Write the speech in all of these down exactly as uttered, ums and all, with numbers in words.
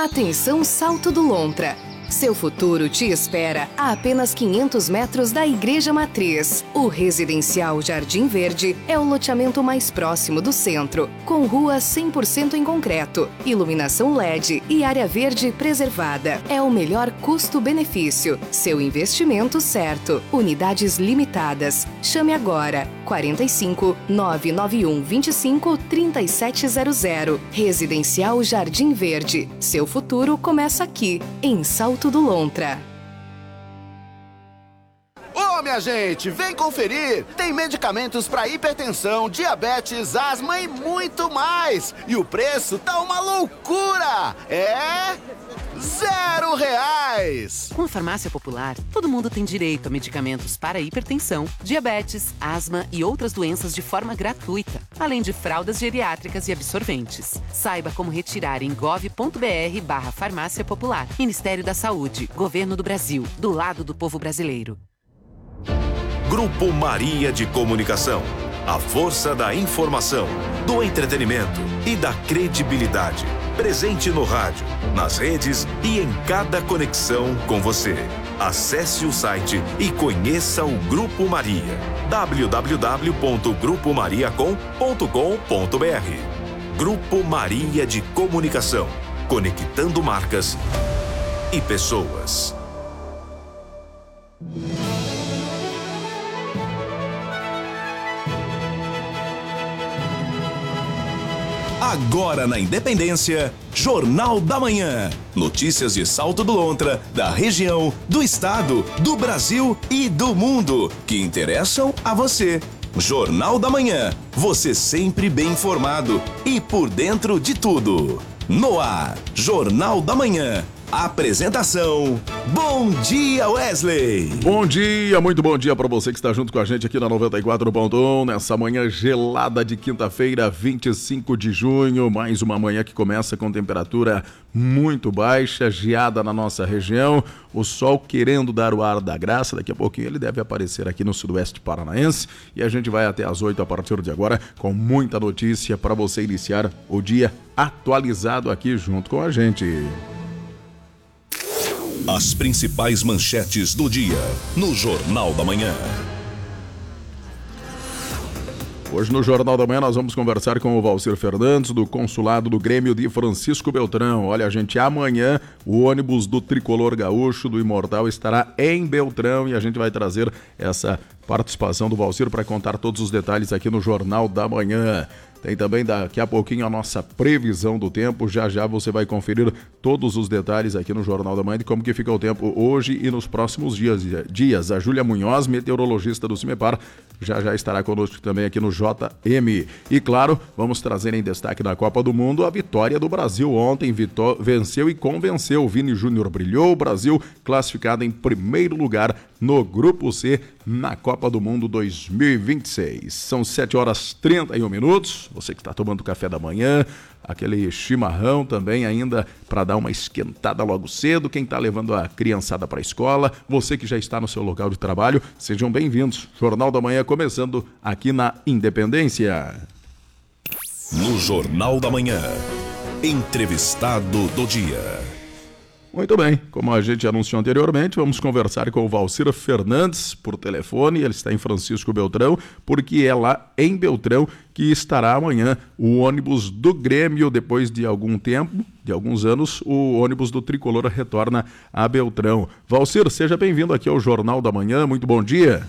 Atenção Salto do Lontra. Seu futuro te espera a apenas quinhentos metros da Igreja Matriz. O Residencial Jardim Verde é o loteamento mais próximo do centro, com rua cem por cento em concreto, iluminação L E D e área verde preservada. É o melhor custo-benefício. Seu investimento certo. Unidades limitadas. Chame agora. quarenta e cinco, nove nove um, vinte e cinco, trinta e sete zero zero. Residencial Jardim Verde. Seu futuro começa aqui, em Salto do Lontra. Ô, minha gente, vem conferir! Tem medicamentos para hipertensão, diabetes, asma e muito mais! E o preço tá uma loucura! É... zero reais! Com a Farmácia Popular, todo mundo tem direito a medicamentos para hipertensão, diabetes, asma e outras doenças de forma gratuita, além de fraldas geriátricas e absorventes. Saiba como retirar em gov.br barra Farmácia Popular. Ministério da Saúde, Governo do Brasil, do lado do povo brasileiro. Grupo Maria de Comunicação. A força da informação, do entretenimento e da credibilidade. Presente no rádio, nas redes e em cada conexão com você. Acesse o site e conheça o Grupo Maria. w w w ponto grupo maria com ponto com ponto b r. Grupo Maria de Comunicação. Conectando marcas e pessoas. Agora na Independência, Jornal da Manhã. Notícias de Salto do Lontra, da região, do estado, do Brasil e do mundo, que interessam a você. Jornal da Manhã, você sempre bem informado e por dentro de tudo. No ar, Jornal da Manhã. Apresentação, Bom Dia Wesley. Bom dia, muito bom dia para você que está junto com a gente aqui na noventa e quatro ponto um, nessa manhã gelada de quinta-feira, vinte e cinco de junho, mais uma manhã que começa com temperatura muito baixa, geada na nossa região, o sol querendo dar o ar da graça, daqui a pouquinho ele deve aparecer aqui no sudoeste paranaense e a gente vai até às oito a partir de agora com muita notícia para você iniciar o dia atualizado aqui junto com a gente. As principais manchetes do dia, no Jornal da Manhã. Hoje no Jornal da Manhã nós vamos conversar com o Valcir Fernandes, do consulado do Grêmio de Francisco Beltrão. Olha, gente, amanhã o ônibus do Tricolor Gaúcho, do Imortal, estará em Beltrão e a gente vai trazer essa participação do Valcir para contar todos os detalhes aqui no Jornal da Manhã. Tem também daqui a pouquinho a nossa previsão do tempo, já já você vai conferir todos os detalhes aqui no Jornal da Manhã de como que fica o tempo hoje e nos próximos dias. dias. A Júlia Munhoz, meteorologista do Cimepar, já já estará conosco também aqui no J M. E claro, vamos trazer em destaque na Copa do Mundo a vitória do Brasil ontem, vitó- venceu e convenceu. O Vini Júnior brilhou, o Brasil classificado em primeiro lugar no Grupo C na Copa do Mundo dois mil e vinte e seis. São sete horas e trinta e um minutos. Você que está tomando café da manhã, aquele chimarrão também ainda para dar uma esquentada logo cedo. Quem está levando a criançada para a escola, você que já está no seu local de trabalho, sejam bem-vindos. Jornal da Manhã começando aqui na Independência. No Jornal da Manhã, entrevistado do dia. Muito bem, como a gente anunciou anteriormente, vamos conversar com o Valcir Fernandes por telefone. Ele está em Francisco Beltrão, porque é lá em Beltrão que estará amanhã o ônibus do Grêmio. Depois de algum tempo, de alguns anos, o ônibus do Tricolor retorna a Beltrão. Valcir, seja bem-vindo aqui ao Jornal da Manhã. Muito bom dia.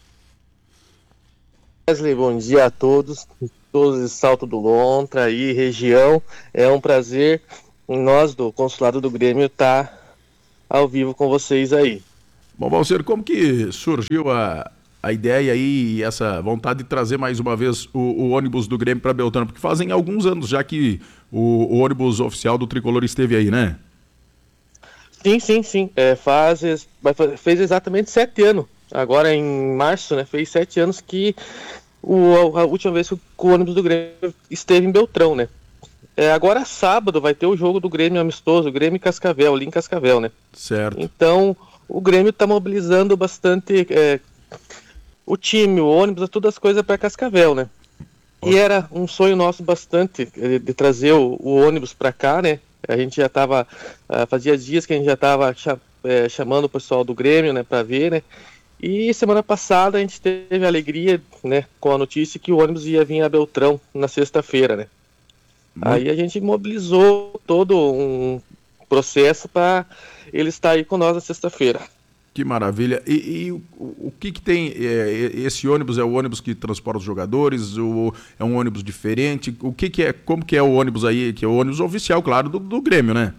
Wesley, bom dia a todos, todos de Salto do Lontra e região. É um prazer nós do Consulado do Grêmio estar ao vivo com vocês aí. Bom, Valcir, como que surgiu a, a ideia aí e essa vontade de trazer mais uma vez o, o ônibus do Grêmio para Beltrão? Porque fazem alguns anos já que o, o ônibus oficial do Tricolor esteve aí, né? Sim, sim, sim. É, faz, fez exatamente sete anos. Agora em março, né? Fez sete anos que o, a última vez que o ônibus do Grêmio esteve em Beltrão, né? É, agora sábado vai ter o jogo do Grêmio amistoso, Grêmio e Cascavel, ali em Cascavel, né? Certo. Então, o Grêmio está mobilizando bastante é, o time, o ônibus, todas as coisas para Cascavel, né? E era um sonho nosso bastante de, de trazer o, o ônibus para cá, né? A gente já estava, uh, fazia dias que a gente já estava cha- é, chamando o pessoal do Grêmio, né, para ver, né? E semana passada a gente teve a alegria, né, com a notícia que o ônibus ia vir a Beltrão na sexta-feira, né? Muito. Aí a gente mobilizou todo um processo para ele estar aí com nós na sexta-feira. Que maravilha. E, e o, o que que tem, é, esse ônibus é o ônibus que transporta os jogadores, ou é um ônibus diferente? O que que é, como que é o ônibus aí, que é o ônibus oficial, claro, do, do Grêmio, né?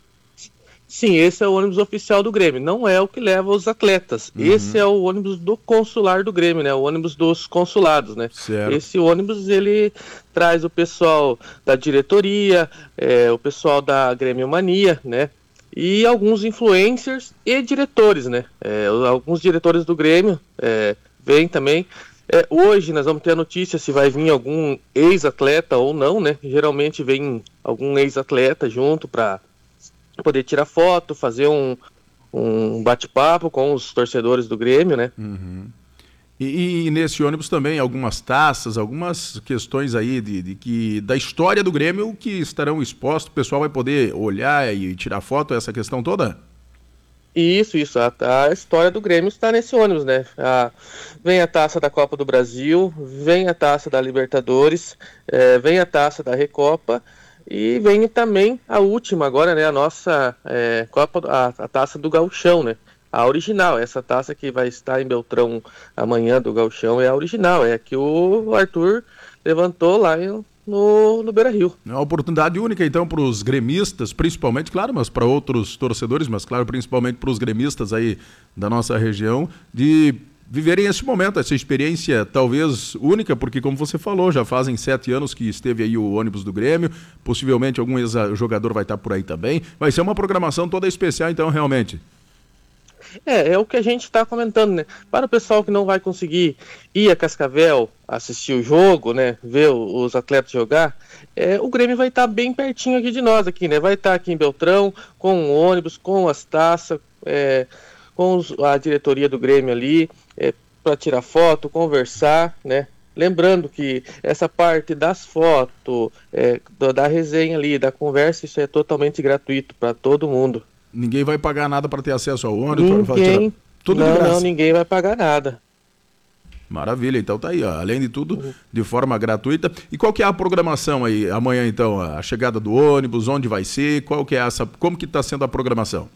Sim, esse é o ônibus oficial do Grêmio, não é o que leva os atletas. Uhum. Esse é o ônibus do consular do Grêmio, né? O ônibus dos consulados, né? Certo. Esse ônibus, ele traz o pessoal da diretoria, é, o pessoal da Grêmio Mania, né? E alguns influencers e diretores, né? É, alguns diretores do Grêmio é, vêm também. É, hoje nós vamos ter a notícia se vai vir algum ex-atleta ou não, né? Geralmente vem algum ex-atleta junto para poder tirar foto, fazer um, um bate-papo com os torcedores do Grêmio, né? Uhum. E, e nesse ônibus também algumas taças, algumas questões aí de, de que, da história do Grêmio que estarão expostas, o pessoal vai poder olhar e tirar foto, essa questão toda? Isso, isso, a, a história do Grêmio está nesse ônibus, né? A, vem a taça da Copa do Brasil, vem a taça da Libertadores, é, vem a taça da Recopa, e vem também a última agora, né, a nossa é, Copa, a, a taça do Gauchão, né, a original, essa taça que vai estar em Beltrão amanhã do Gauchão é a original, é a que o Arthur levantou lá em, no, no Beira-Rio. É uma oportunidade única então para os gremistas, principalmente, claro, mas para outros torcedores, mas claro, principalmente para os gremistas aí da nossa região, de viverem esse momento, essa experiência talvez única, porque como você falou, já fazem sete anos que esteve aí o ônibus do Grêmio, possivelmente algum ex-jogador vai estar por aí também, vai ser uma programação toda especial então realmente. É, é o que a gente está comentando, né, para o pessoal que não vai conseguir ir a Cascavel assistir o jogo, né, ver os atletas jogar, é, o Grêmio vai estar bem pertinho aqui de nós, aqui, né, vai estar aqui em Beltrão, com o ônibus, com as taças, é, com os, a diretoria do Grêmio ali, é, para tirar foto, conversar, né? Lembrando que essa parte das fotos, é, da, da resenha ali, da conversa, isso é totalmente gratuito para todo mundo. Ninguém vai pagar nada para ter acesso ao ônibus? Ninguém, tirar... Tudo não, de graça. Não, ninguém vai pagar nada. Maravilha, então tá aí, ó. Além de tudo, de forma gratuita. E qual que é a programação aí, amanhã então, a chegada do ônibus, onde vai ser, qual que é essa, como que está sendo a programação?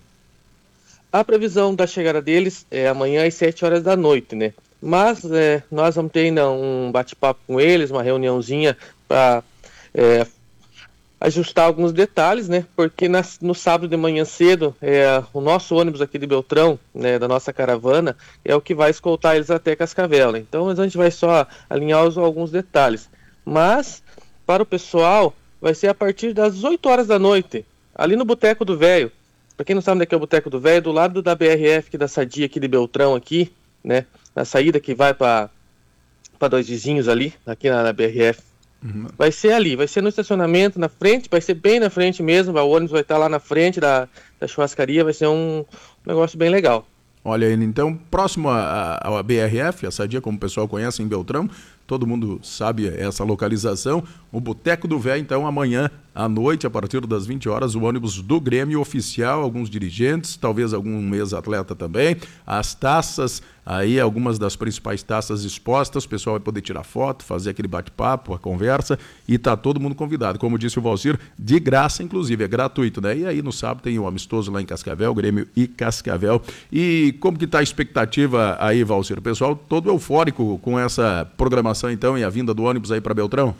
A previsão da chegada deles é amanhã às sete horas da noite, né? Mas é, nós vamos ter ainda um bate-papo com eles, uma reuniãozinha para é, ajustar alguns detalhes, né? Porque nas, no sábado de manhã cedo, é, o nosso ônibus aqui de Beltrão, né, da nossa caravana, é o que vai escoltar eles até Cascavel, né? Então a gente vai só alinhar os, alguns detalhes. Mas, para o pessoal, vai ser a partir das oito horas da noite, ali no Boteco do Velho. Para quem não sabe onde é que é o Boteco do Velho, do lado da B R F, que da Sadia aqui de Beltrão, aqui, né? Na saída que vai para Dois Vizinhos ali, aqui na, na B R F. Uhum. Vai ser ali, vai ser no estacionamento, na frente, vai ser bem na frente mesmo, o ônibus vai estar lá na frente da, da churrascaria, vai ser um negócio bem legal. Olha aí, então, próximo à B R F, a Sadia, como o pessoal conhece em Beltrão, todo mundo sabe essa localização, o Boteco do Véio, então, amanhã à noite, a partir das vinte horas, o ônibus do Grêmio oficial, alguns dirigentes, talvez algum ex-atleta também, as taças, aí algumas das principais taças expostas, o pessoal vai poder tirar foto, fazer aquele bate-papo, a conversa, e tá todo mundo convidado, como disse o Valcir, de graça, inclusive, é gratuito, né? E aí no sábado tem o amistoso lá em Cascavel, Grêmio e Cascavel. E como que tá a expectativa aí, Valcir? O pessoal todo eufórico com essa programação, então, e a vinda do ônibus aí para Beltrão?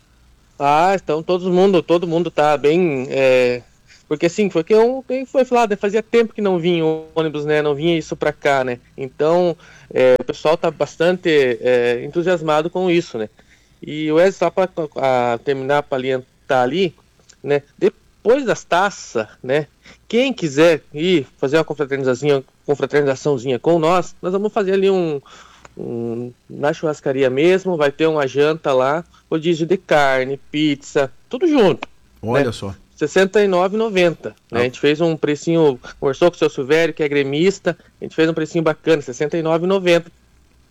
Ah, então todo mundo, todo mundo tá bem, é, porque assim, foi que eu, quem foi falado, né, fazia tempo que não vinha o ônibus, né, não vinha isso pra cá, né, então é, o pessoal tá bastante é, entusiasmado com isso, né, e o Wesley, só para terminar, para alientar ali, né, depois das taças, né, quem quiser ir fazer uma confraternização, confraternizaçãozinha com nós, nós vamos fazer ali um Um, na churrascaria mesmo, vai ter uma janta lá, rodízio de carne, pizza, tudo junto. Olha, né? Só. sessenta e nove reais e noventa centavos. Né? Ah. A gente fez um precinho, conversou com o seu Silvério, que é gremista, a gente fez um precinho bacana, sessenta e nove reais e noventa centavos.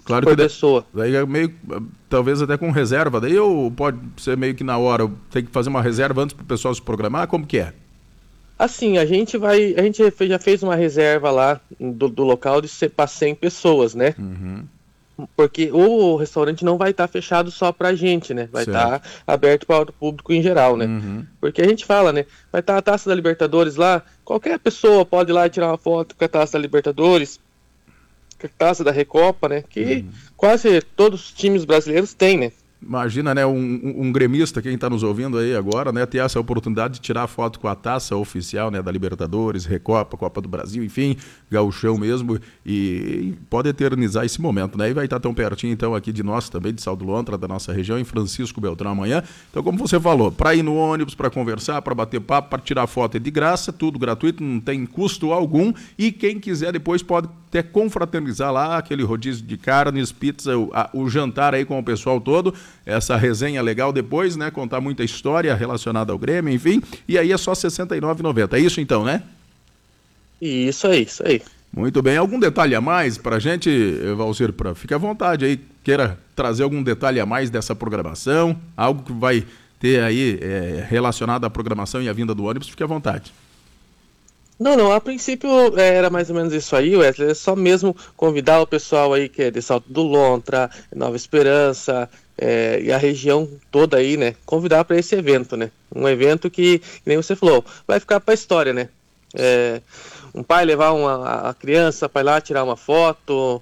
Claro por que pessoa. Daí é meio, talvez até com reserva, daí ou pode ser meio que na hora, tem que fazer uma reserva antes para o pessoal se programar, como que é? Assim, a gente vai, a gente já fez uma reserva lá do, do local de ser para cem pessoas, né? Uhum. Porque o restaurante não vai estar fechado só pra gente, né? Vai estar aberto para o público em geral, né? Uhum. Porque a gente fala, né? Vai estar a Taça da Libertadores lá, qualquer pessoa pode ir lá e tirar uma foto com a Taça da Libertadores, com a Taça da Recopa, né? Que uhum. quase todos os times brasileiros têm, né? Imagina, né, um, um, um gremista, quem está nos ouvindo aí agora, né, ter essa oportunidade de tirar foto com a taça oficial, né, da Libertadores, Recopa, Copa do Brasil, enfim, gauchão mesmo, e, e pode eternizar esse momento, né, e vai estar tão pertinho, então, aqui de nós também, de Salto do Lontra, da nossa região, em Francisco Beltrão amanhã. Então, como você falou, para ir no ônibus, para conversar, para bater papo, para tirar foto é de graça, tudo gratuito, não tem custo algum, e quem quiser depois pode até confraternizar lá, aquele rodízio de carnes, pizza, o, a, o jantar aí com o pessoal todo, essa resenha legal depois, né? Contar muita história relacionada ao Grêmio, enfim. E aí é só sessenta e nove reais e noventa centavos. É isso então, né? Isso aí, isso aí. Muito bem. Algum detalhe a mais pra gente, Valcir? Pra... Fique à vontade aí. Queira trazer algum detalhe a mais dessa programação? Algo que vai ter aí é, relacionado à programação e à vinda do ônibus? Fique à vontade. Não, não, a princípio era mais ou menos isso aí, Wesley, é só mesmo convidar o pessoal aí que é de Salto do Lontra, Nova Esperança, é, e a região toda aí, né, convidar para esse evento, né, um evento que, que nem você falou, vai ficar para a história, né, é, um pai levar uma, a criança para ir lá tirar uma foto,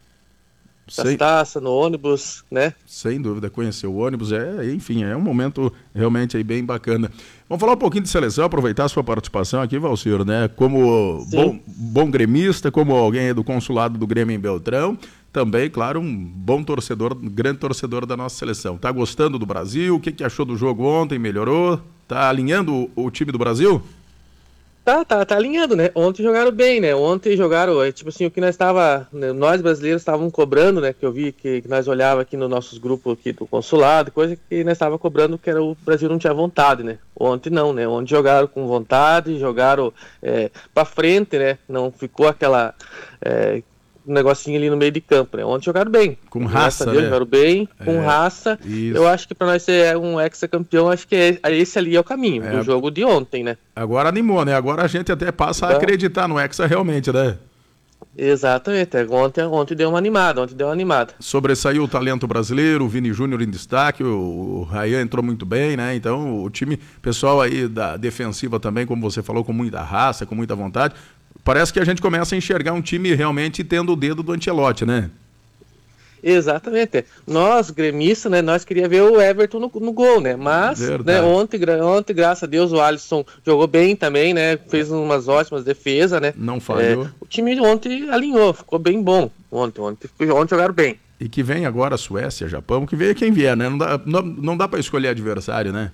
das taças no ônibus, né? Sem dúvida, conhecer o ônibus, é, enfim, é um momento realmente aí bem bacana. Vamos falar um pouquinho de seleção, aproveitar a sua participação aqui, Valcir, né? Como bom, bom gremista, como alguém do consulado do Grêmio em Beltrão, também, claro, um bom torcedor, grande torcedor da nossa seleção. Tá gostando do Brasil? O que, que achou do jogo ontem? Melhorou? Tá alinhando o, o time do Brasil? Tá, tá, tá alinhando, né? Ontem jogaram bem, né? Ontem jogaram, é, tipo assim, o que nós estava, né, nós brasileiros estávamos cobrando, né? Que eu vi que, que nós olhava aqui nos nossos grupos aqui do consulado, coisa que nós estava cobrando que era o Brasil não tinha vontade, né? Ontem não, né? Ontem jogaram com vontade, jogaram é, para frente, né? Não ficou aquela é, um negocinho ali no meio de campo, né? Ontem jogaram bem. Com raça, Deus, né? Jogaram bem, com é, raça. Isso. Eu acho que para nós ser um ex-campeão, acho que é, esse ali é o caminho é. do jogo de ontem, né? Agora animou, né? Agora a gente até passa a acreditar no Hexa realmente, né? Exatamente. Ontem, ontem deu uma animada, ontem deu uma animada. Sobressaiu o talento brasileiro, o Vini Júnior em destaque, o, o Rayan entrou muito bem, né? Então o time, pessoal aí da defensiva também, como você falou, com muita raça, com muita vontade. Parece que a gente começa a enxergar um time realmente tendo o dedo do Ancelotti, né? Exatamente. Nós, gremistas, né, nós queríamos ver o Everton no, no gol, né? Mas, né, ontem, ontem, graças a Deus, o Alisson jogou bem também, né? Fez umas ótimas defesas, né? Não falhou. É, o time ontem alinhou, ficou bem bom. Ontem, ontem, ontem jogaram bem. E que vem agora Suécia, Japão, que venha quem vier, né? Não dá, não, não dá para escolher adversário, né?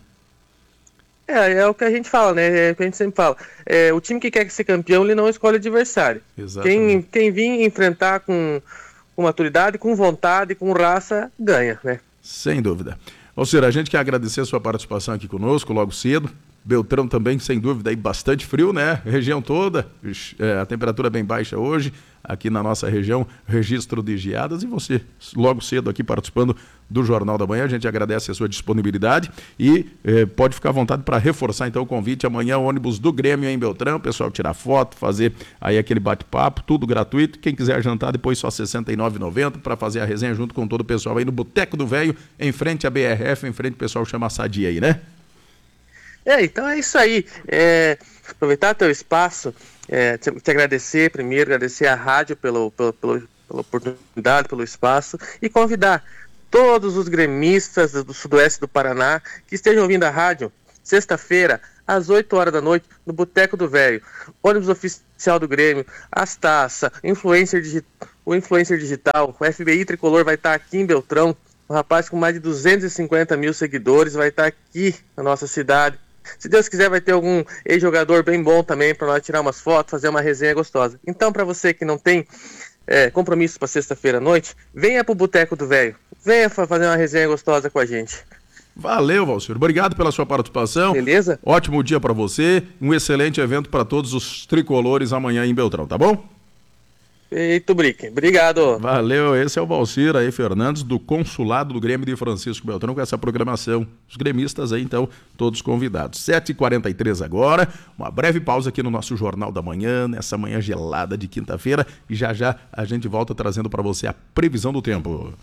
É, é o que a gente fala, né? É o que a gente sempre fala. É, o time que quer ser campeão, ele não escolhe adversário. Quem, quem vir enfrentar com, com maturidade, com vontade, com raça, ganha, né? Sem dúvida. Ou seja, a gente quer agradecer a sua participação aqui conosco logo cedo. Beltrão também, sem dúvida, aí bastante frio, né? Região toda, é, a temperatura bem baixa hoje, aqui na nossa região, registro de geadas, e você logo cedo aqui participando do Jornal da Manhã, a gente agradece a sua disponibilidade e é, pode ficar à vontade para reforçar então o convite, amanhã o ônibus do Grêmio em Beltrão, o pessoal tirar foto, fazer aí aquele bate-papo, tudo gratuito, quem quiser jantar depois só sessenta e nove reais e noventa centavos para fazer a resenha junto com todo o pessoal aí no Boteco do Velho, em frente à B R F, em frente o pessoal chama Sadia aí, né? É, então é isso aí. É, aproveitar teu espaço, é, te, te agradecer primeiro, agradecer a rádio pelo, pelo, pelo, pela oportunidade, pelo espaço e convidar todos os gremistas do sudoeste do Paraná que estejam ouvindo a rádio, sexta-feira, às oito horas da noite, no Boteco do Velho. Ônibus oficial do Grêmio, as taças, influencer digi- o influencer digital, o F B I Tricolor vai estar aqui em Beltrão. Um rapaz com mais de duzentos e cinquenta mil seguidores vai estar aqui na nossa cidade. Se Deus quiser, vai ter algum ex-jogador bem bom também para nós tirar umas fotos, fazer uma resenha gostosa. Então, para você que não tem é, compromisso para sexta-feira à noite, venha para o Boteco do Velho. Venha fazer uma resenha gostosa com a gente. Valeu, Valcir. Obrigado pela sua participação. Beleza? Ótimo dia para você. Um excelente evento para todos os tricolores amanhã em Beltrão, tá bom? Feito, Brick. Obrigado. Valeu, esse é o Valcir aí, Fernandes, do Consulado do Grêmio de Francisco Beltrão, com essa programação. Os gremistas aí, então, todos convidados. sete e quarenta e três agora, uma breve pausa aqui no nosso Jornal da Manhã, nessa manhã gelada de quinta-feira, e já já a gente volta trazendo para você a previsão do tempo.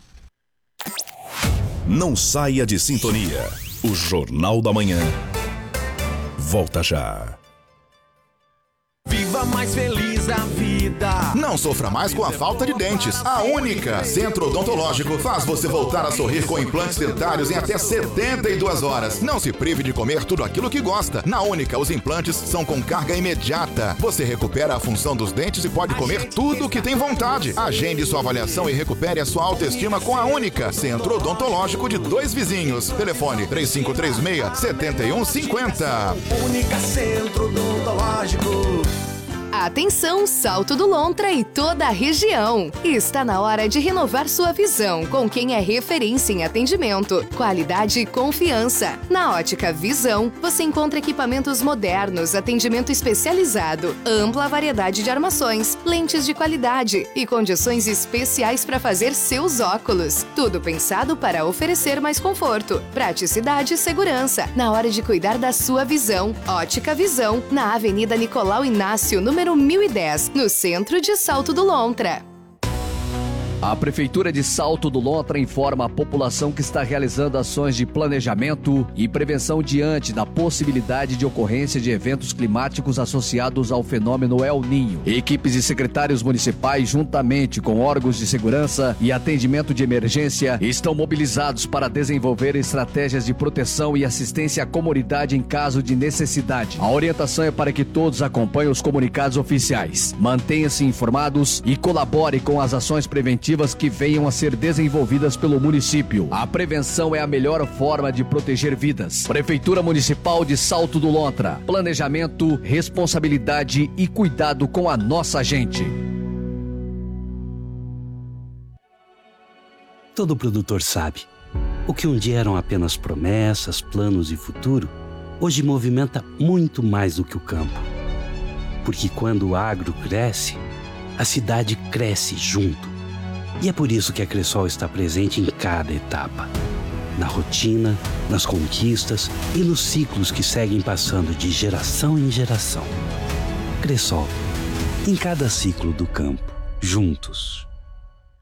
Não saia de sintonia. O Jornal da Manhã volta já. Viva mais feliz a vida. Não sofra mais com a falta de dentes. A Única Centro Odontológico faz você voltar a sorrir com implantes dentários em até setenta e duas horas. Não se prive de comer tudo aquilo que gosta. Na Única, os implantes são com carga imediata. Você recupera a função dos dentes e pode comer tudo o que tem vontade. Agende sua avaliação e recupere a sua autoestima com a Única Centro Odontológico de Dois Vizinhos. Telefone três cinco três seis, sete um cinco zero. Única Centro Odontológico. Atenção, Salto do Lontra e toda a região. Está na hora de renovar sua visão com quem é referência em atendimento, qualidade e confiança. Na Ótica Visão, você encontra equipamentos modernos, atendimento especializado, ampla variedade de armações, lentes de qualidade e condições especiais para fazer seus óculos. Tudo pensado para oferecer mais conforto, praticidade e segurança na hora de cuidar da sua visão. Ótica Visão, na Avenida Nicolau Inácio, número número mil e dez, no centro de Salto do Lontra. A Prefeitura de Salto do Lontra informa a população que está realizando ações de planejamento e prevenção diante da possibilidade de ocorrência de eventos climáticos associados ao fenômeno El Niño. Equipes e secretários municipais, juntamente com órgãos de segurança e atendimento de emergência, estão mobilizados para desenvolver estratégias de proteção e assistência à comunidade em caso de necessidade. A orientação é para que todos acompanhem os comunicados oficiais, mantenham-se informados e colaborem com as ações preventivas que venham a ser desenvolvidas pelo município. A prevenção é a melhor forma de proteger vidas. Prefeitura Municipal de Salto do Lontra. Planejamento, responsabilidade e cuidado com a nossa gente. Todo produtor sabe. O que um dia eram apenas promessas, planos e futuro, hoje movimenta muito mais do que o campo. Porque quando o agro cresce, a cidade cresce junto. E é por isso que a Cressol está presente em cada etapa. Na rotina, nas conquistas e nos ciclos que seguem passando de geração em geração. Cressol, em cada ciclo do campo, juntos.